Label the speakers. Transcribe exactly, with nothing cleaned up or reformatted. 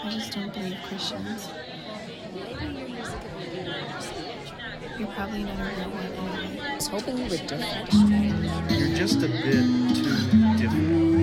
Speaker 1: I just don't believe Christians.
Speaker 2: Maybe your music could be universal.
Speaker 1: You're probably not a real one anyway.
Speaker 2: I was hoping you were different.
Speaker 3: You're just a bit too different.